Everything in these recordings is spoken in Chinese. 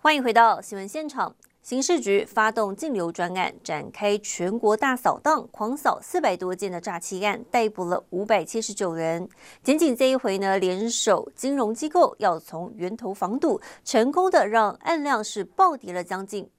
欢迎回到新闻现场。刑事局发动禁流专案，展开全国大扫荡，狂扫400多件的诈欺案，逮捕了579人。检警这一回呢，联手金融机构，要从源头防堵，成功的让案量是暴跌了将近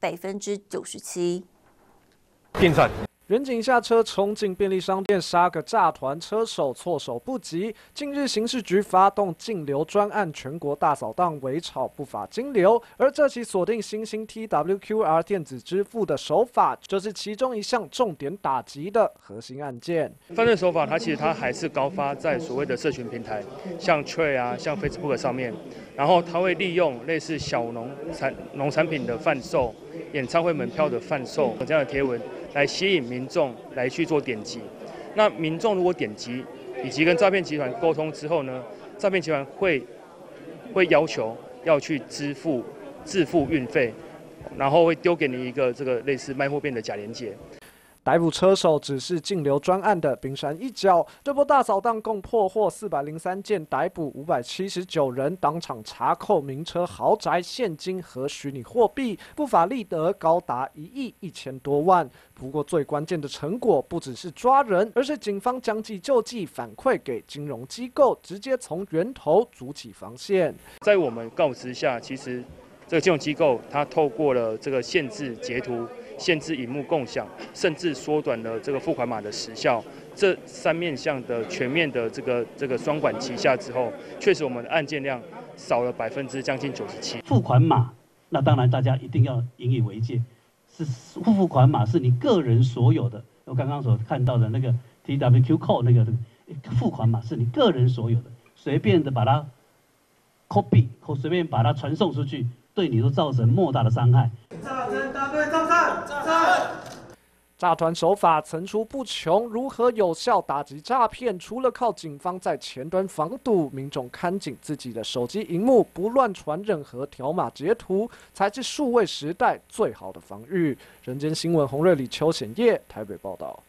97%。 进站。远警下车冲进便利商店杀个诈团车手措手不及。近日刑事局发动禁流专案，全国大扫荡，围剿不法金流。而这起锁定新兴 TWQR 电子支付的手法，就是其中一项重点打击的核心案件。 犯罪手法它其实还是高发在所谓的社群平台，像 Trade 啊，像 Facebook 上面，然后它会利用类似小农产品的贩售、演唱会门票的贩售这样的贴文，来吸引民众来去做点击。那民众如果点击，以及跟诈骗集团沟通之后呢，诈骗集团会要求要去自付运费，然后会丢给你一个这个类似卖货变的假连结。 逮捕车手只是禁流专案的冰山一角，这波大扫荡共破获403件，逮捕579人，当场查扣名车、豪宅、现金和虚拟货币，不法利得高达1亿1千多万。不过最关键的成果不只是抓人，而是警方将计就计，反馈给金融机构，直接从源头筑起防线。 在我们告知下，其实这个金融机构它透过了这个限制截图、限制荧幕共享，甚至缩短了这个付款码的时效，这3面向的全面的这个双管齐下之后，确实我们的案件量少了将近97%。 付款码，那当然大家一定要引以为戒，是付款码是你个人所有的。我刚刚所看到的那个 TWQ code 那个付款码是你个人所有的，随便的把它 copy 或随便把它传送出去，对你都造成莫大的伤害。 诈团手法层出不穷，如何有效打击诈骗？除了靠警方在前端防堵，民众看紧自己的手机荧幕，不乱传任何条码截图，才是数位时代最好的防御。人间新闻洪瑞里、邱显业台北报道。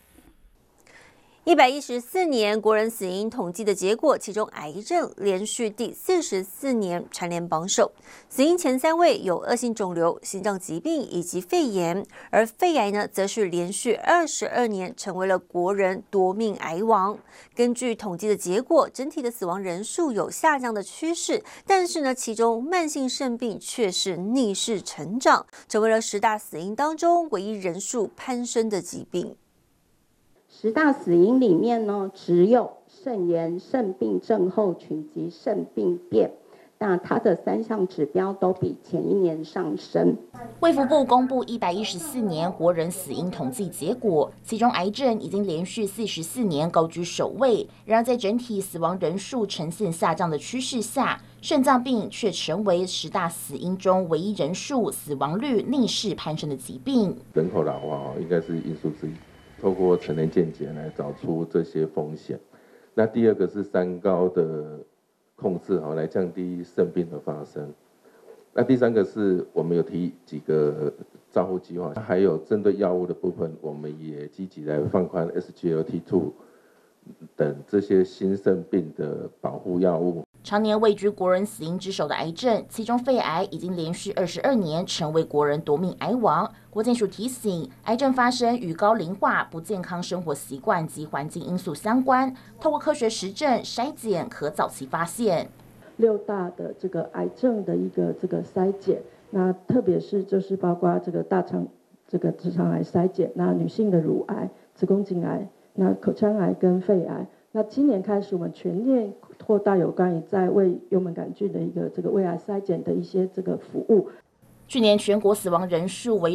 114年国人死因统计的结果，其中癌症连续第44年蝉联榜首。死因前3位有恶性肿瘤、心脏疾病以及肺炎，而肺癌呢，则是连续22年成为了国人夺命癌王。根据统计的结果，整体的死亡人数有下降的趋势，但是呢，其中慢性肾病却是逆势成长，成为了10大死因当中唯一人数攀升的疾病。 10大死因里面呢，只有肾炎、肾病症候群及肾病变，那它的3项指标都比前一年上升。 卫福部公布114年国人死因统计结果，其中癌症已经连续44年高居首位。然而，在整体死亡人数呈现下降的趋势下，肾脏病却成为10大死因中唯一人数、死亡率逆势攀升的疾病。 人口老化应该是因素之一。透过成人健检来找出这些风险。那第2个是3高的控制，来降低肾病的发生。那第3个是我们有提几个照护计划，还有针对药物的部分，我们也积极来放宽 SGLT2 等这些新肾病的保护药物。 常年位居国人死因之首的癌症，其中肺癌已经连续22年成为国人夺命癌王。国健署提醒，癌症发生与高龄化、不健康生活习惯及环境因素相关，透过科学实证筛检，可早期发现。 6大的这个癌症的一个这个筛检，那特别是就是包括这个大肠这个直肠癌筛检，那女性的乳癌、子宫颈癌、那口腔癌跟肺癌。那今年开始，我们全面扩大有关于在为幽门杆菌的一个这个胃癌筛检的一些这个服务。 去年全国死亡人数为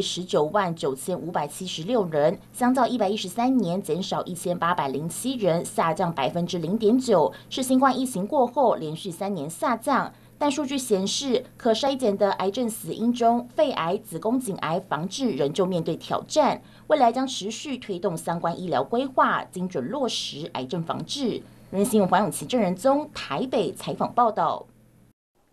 199576人，相较113年减少1807人，下降0.9%，是新冠疫情过后连续3年下降。但数据显示，可筛检的癌症死因中，肺癌、子宫颈癌防治仍旧面对挑战。未来将持续推动相关医疗规划，精准落实癌症防治。人新闻黄永琪、郑仁宗台北采访报道。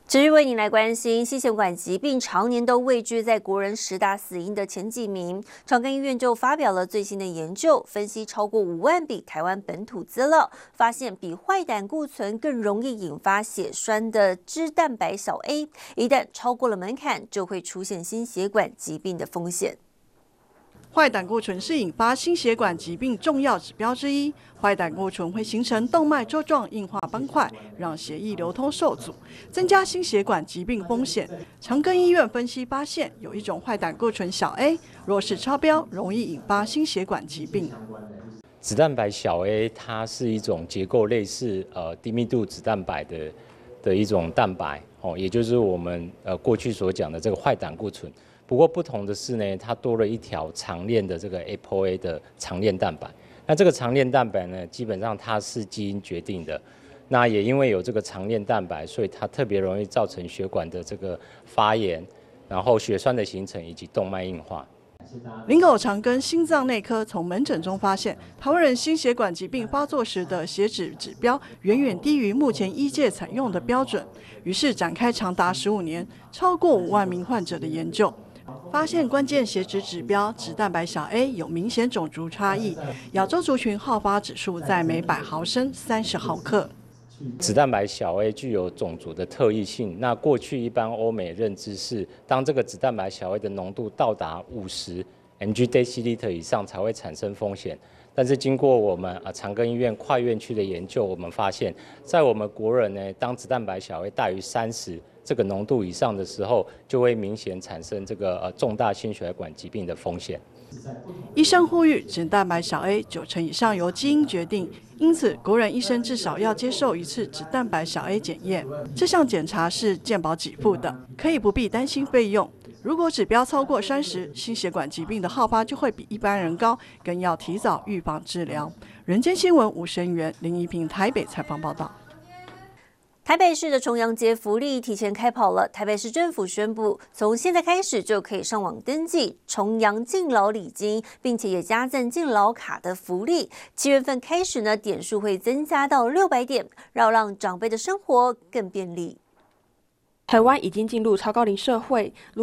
持续为您来关心心血管疾病常年都位居在国人10大死因的前几名。长庚医院就发表了最新的研究，分析超过5万笔台湾本土资料，发现比坏胆固醇更容易引发血栓的脂蛋白小 A， 一旦超过了门槛，就会出现心血管疾病的风险。 坏胆固醇是引发心血管疾病重要指标之一。坏胆固醇会形成动脉粥状硬化斑块，让血液流通受阻，增加心血管疾病风险。长庚医院分析发现，有一种坏胆固醇小 A， 若是超标，容易引发心血管疾病。 脂蛋白小 A 它是一种结构类似低密度脂蛋白的一种蛋白也就是我们过去所讲的这个坏胆固醇。不过不同的是呢，它多了一条长链的这个 ApoA 的长链蛋白。那这个长链蛋白呢，基本上它是基因决定的。那也因为有这个长链蛋白，所以它特别容易造成血管的这个发炎，然后血栓的形成以及动脉硬化。 林口长庚心脏内科从门诊中发现，台湾人心血管疾病发作时的血脂指标远远低于目前医界采用的标准，于是展开长达15年、超过5万名患者的研究。发现关键血脂指标脂蛋白小 A 有明显种族差异，亚洲族群好发指数在每100毫升30毫克。 脂蛋白小 A 具有种族的特异性。那过去一般欧美认知是，当这个脂蛋白小 A 的浓度到达50 mg/dL 以上才会产生风险。但是经过我们长庚医院跨院区的研究，我们发现，在我们国人呢，当脂蛋白小 A 大于30这个浓度以上的时候，就会明显产生这个重大心血管疾病的风险。 医生呼吁，脂蛋白小 A 90%以上由基因决定，因此国人医生至少要接受1次脂蛋白小 A 检验。这项检查是健保给付的，可以不必担心费用。如果指标超过30，心血管疾病的好发就会比一般人高，更要提早预防治疗。人间新闻吴声源、林怡平台北采访报道。 台北市的重阳节福利提前开跑了，台北市政府宣布，从现在开始就可以上网登记重阳敬老礼金，并且也加赠敬老卡的福利。7月份开始呢，点数会增加到600点，让长辈的生活更便利。 台湾已经进入超高龄社会。